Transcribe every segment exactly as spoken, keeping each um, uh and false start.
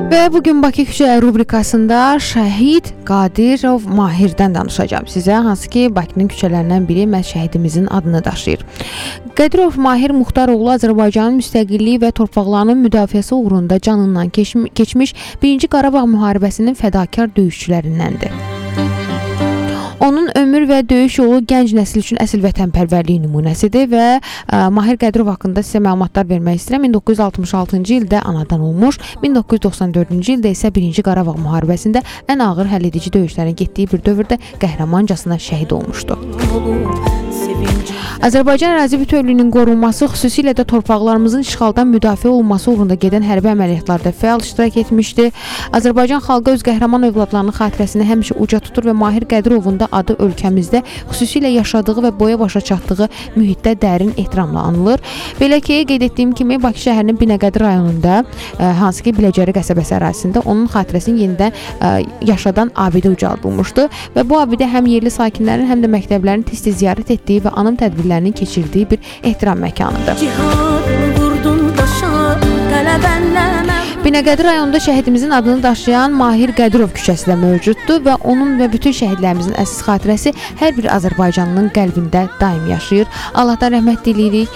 Və bugün Bakı küçələri rubrikasında Şəhid Qadirov Mahirdən danışacağım sizə, hansı ki Bakının küçələrindən biri məhz şəhidimizin adını daşıyır. Qadirov Mahir Muxtaroğlu Azərbaycanın müstəqilliyi və torpaqlarının müdafiəsi uğrunda canından keçmiş birinci Qarabağ müharibəsinin fədakar döyüşçülərindəndir. Onun ömür və döyüş yolu gənc nəsil üçün əsl vətənpərvərlik nümunəsidir və ə, Mahir Qədirov haqqında sizə məlumatlar vermək istəyirəm. min doqquz yüz altmış altıncı ildə anadan olmuş, min doqquz yüz doxsan dördüncü ildə isə birinci Qarabağ müharibəsində ən ağır həlledici döyüşlərin getdiyi bir dövrdə qəhrəmancasına şəhid olmuşdu. Azərbaycan ərazi bütövlüyünün qorunması, xüsusilə də torpaqlarımızın işğaldan müdafiə olunması uğrunda gedən hərbi əməliyyatlarda fəal iştirak etmişdi. Azərbaycan xalqı öz qəhrəman övladlarının xatirəsini həmişə uca tutur və Mahir Qədirovun da adı ölkəmizdə, xüsusilə yaşadığı və boya başa çatdığı mühitdə dərin ehtiramla anılır. Belə ki, qeyd etdiyim kimi Bakı şəhərinin Binəqədi rayonunda, ə, hansı ki Biləcəri qəsəbəsi ərazisində onun xatirəsini yenidən ə, yaşadan abidə ucaldılmışdı və bu abidə həm yerli sakinlərin, həm də məktəblərin tez-tez ziyarət etdiyi və anım tədbirlərinin keçirdiyi bir ehtiram məkanıdır. Binəqədi rayonunda şəhidimizin adını daşıyan Mahir Qədirov küçəsi də mövcuddur və onun və bütün şəhidlərimizin əziz xatirəsi hər bir Azərbaycanlının qəlbində daim yaşayır. Allahdan rəhmət diləyirik.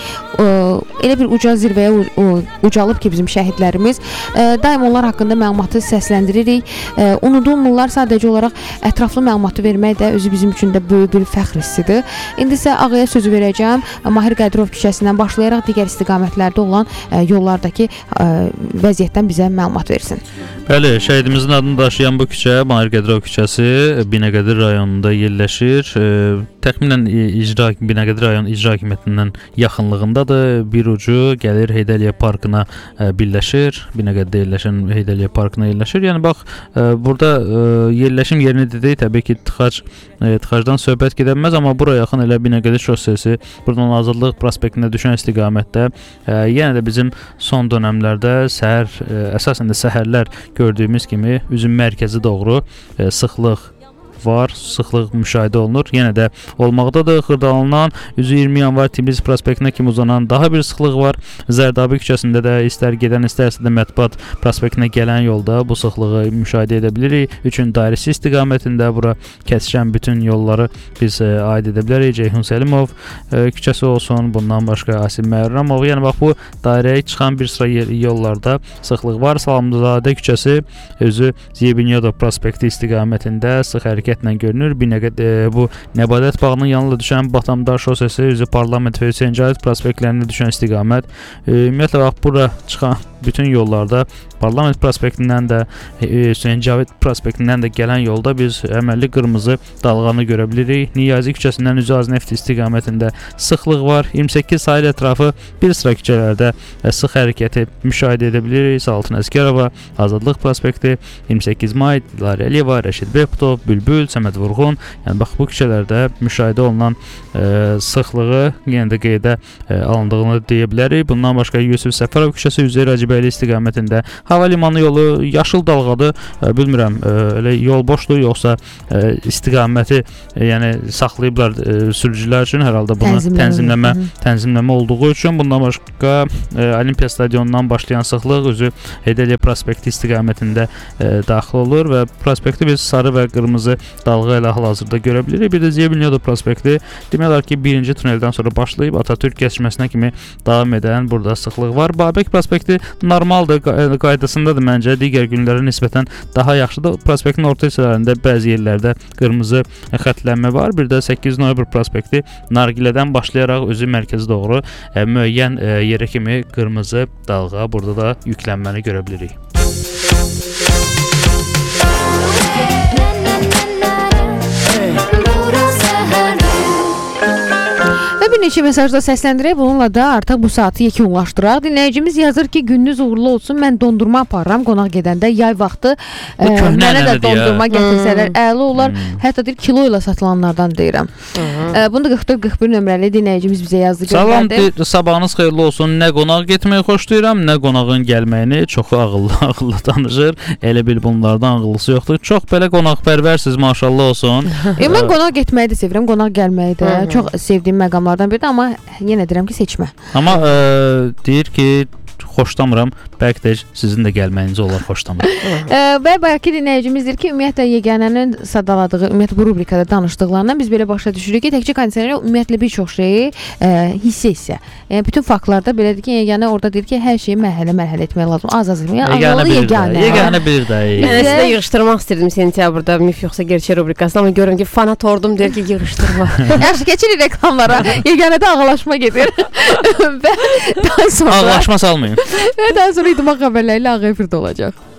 Elə bir uca zirvəyə ucalıb ki bizim şəhidlərimiz, daim onlar haqqında məlumatı səsləndiririk. Unudulmurlar, sadəcə olaraq ətraflı məlumatı vermək də özü bizim üçün də böyük bir fəxr hissidir. İndi isə Ağaya sözü verəcəm. Mahir Qədirov küçəsindən başlayaraq digər istiqamətlərdə olan yollardakı vəziyyətdən bizə məlumat versin. Bəli, şəhidimizin adını daşıyan bu küçə, Mahir Qədirov küçəsi Binəqədi rayonunda yerləşir. E, təxminən icra Binəqədi rayon icra hakimiyyətindən yaxınlığındadır. Bir ucu gəlir Heydər parkına e, birləşir. Binəqədidə yerləşən Heydər parkına yerləşir. Yəni bax, e, burada e, yerləşim yerini dedik, təbii ki tıxac e, tıxacdan söhbət gedəməz, amma bura yaxın elə Binəqədi şossesi, buradan Azadlıq prospektinə düşən istiqamətdə e, yenə də bizim son dönəmlərdə səhər e, əsasən də səhərlər gördüyümüz kimi üzün mərkəzi doğru e, sıxlıq var, sıxlıq müşahidə olunur. Yenə də olmaqdadır. Xırdalanan üzü iyirmi yanvar Tiflis prospektinə kimi uzanan daha bir sıxlıq var. Zərdabi küçəsində də istər gedən, istərsə də Mətbuat prospektinə gələn yolda bu sıxlığı müşahidə edə bilirik. Üçün dairəsi istiqamətində bura kəsişən bütün yolları biz e, aid edə bilərik. Ceyhun Səlimov e, küçəsi olsun, bundan başqa Asim Məhərrəmov. Yəni bax bu dairəyə çıxan bir sıra yollarda sıxlıq var. Salamzadə küçəsi özü Ziyebinyadov prospekti istiqamətində sıx hərəkət görünür. Binəqədi e, bu Nəbadət bağının yanında düşən Batamdar şosesi, üzü Parlament və Hüseyn Cavit prospektlərinə düşən istiqamət. E, ümumiyyətlə bax bura çıxan bütün yollarda Parlament prospektindən də e, Hüseyn Cavit prospektindən də gələn yolda biz əməlli qırmızı dalğanı görə bilirik. Niyazi küçəsindən üzü Azneft istiqamətində sıxlıq var. iyirmi səkkiz sahil ətrafı bir sıra küçələrdə e, sıx hərəkəti müşahidə edə bilirik. Saltın Əskərova, Azadlıq prospekti, iyirmi səkkiz may, Dilarə Əliyeva, Rəşid Behbutov, Bülbül, Səməd Vurğun. Yəni bax bu küçələrdə müşahidə olunan e, sıxlığı yenə də qeydə e, alındığını deyə bilərik. Bundan başqa Yusuf Səfərov küçəsi, Üzeyir Hacıbəyli istiqamətində hava limanı yolu yaşıl dalğadır. E, bilmirəm, e, elə yol boşdur yoxsa e, istiqaməti e, yəni saxlayıblar e, sürücülər üçün, hər halda bunu Tənzimləmə, tənzimləmə, tənzimləmə olduğu üçün. Bundan başqa e, Olimpiya stadionundan başlayan sıxlıq özü Heydər prospekti istiqamətində e, daxil olur və prospekti biz sarı və qırmızı dalğa ilə hal-hazırda görə bilirik. Bir də Ziyebinyadov prospekti demək olar ki birinci tuneldən sonra başlayıb Atatürk kəsməsinə kimi davam edən burada sıxlıq var. Babək prospekti normaldır, qaydasındadır məncə. Digər günlərə nisbətən daha yaxşıdır. Prospektin orta hissələrində bəzi yerlərdə qırmızı xəttlənmə var. Bir də səkkiz noyabr prospekti Nargilədən başlayaraq özü mərkəzi doğru e, müəyyən e, yerə kimi qırmızı dalğa burada da yüklənməni görə bilirik. Bir neçə mesajda səsləndirək, bununla da artıq bu saatı yekunlaşdıraq. Dinləyicimiz yazır ki, gününüz uğurlu olsun, mən dondurma aparıram qonaq gedəndə, yay vaxtı e, mənə də dondurma gətirsələr, əli olar, hmm. hətta deyir, kilo ilə satılanlardan deyirəm. E, bunu da qırx dörd qırx bir nömrəli dinləyicimiz bizə yazdı. Salam, deyir, sabahınız xeyirli olsun, nə qonaq getməyi xoşlayıram, nə qonağın gəlməyini çoxu ağıllı, ağıllı danışır. Elə bil bunlardan ağıllısı yoxdur. Çox belə qonaqpərvərsiz, maşallah olsun. e, mən qonaq getməyi də sevirəm, qonaq gəlməyi də. Çox sevdiyim məqamlardan biridir, amma yenə deyirəm ki, seçmə. Amma e, deyir ki, xoşlamıram. Bəlkə də sizin də gəlməyiniz onlar xoşlamır. Və bayaqki dinləyicimiz deyir ki, ümumiyyətlə yeganənin sadaladığı, ümumiyyətlə bu rubrikada danışdıqlarından biz belə başa düşürük ki, təkcə kondisioner ümumiyyətlə bir çox şeyi ə, hissə-hissə. Yəni bütün faktlarda belədir ki, yeganə orada deyir ki, hər şeyi mərhələ-mərhələ etmək lazım. Az-az. Yəni yeganə bir yeganə. Yeganə bir də. Mən sizə yığışdırmaq istirdim sentyabrda mif yoxsa gerçək rubrikasını, amma görürəm ki, fanat ordum deyir ki, yığışdırma. Yaxşı, keçirik reklamlara. Yeganədə ağlaşma gedir. Və daha sonra ağlaşma salmayın. Və daha sonra idman xəbərləri ilə Ağ Efirdə olacaq.